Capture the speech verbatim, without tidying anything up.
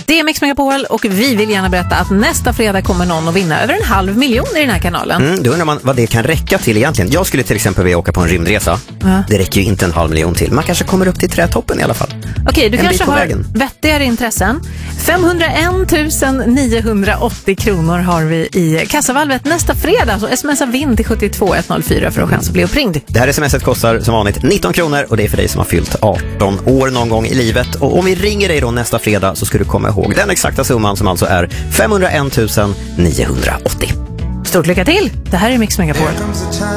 Det är Mix Megapol och vi vill gärna berätta att nästa fredag kommer någon att vinna över en halv miljon i den här kanalen. Mm, då undrar man vad det kan räcka till egentligen. Jag skulle till exempel vilja åka på en rymdresa. Ja. Det räcker ju inte en halv miljon till. Man kanske kommer upp till trätoppen i alla fall. Okej, du en kanske har vägen. vettigare intressen. femhundraen tusen niohundraåttio kronor har vi i kassavalvet nästa fredag. Så smsa vinn till sjuttiotvå ett noll fyra för att chans att bli uppringd. Det här smset kostar som vanligt nitton kronor och det är för dig som har fyllt arton år någon gång i livet. Och om vi ringer dig då nästa fredag så ska du komma ihåg den exakta summan som alltså är femhundraen tusen niohundraåttio. Stort lycka till! Det här är Mix Megapol.